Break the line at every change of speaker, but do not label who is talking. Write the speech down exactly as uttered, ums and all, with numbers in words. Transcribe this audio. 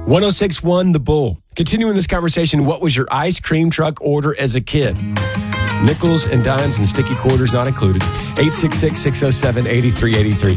one oh six point one The Bull. Continuing this conversation, what was your ice cream truck order as a kid? Nickels and dimes and sticky quarters not included. eight six six, six oh seven, eight three eight three.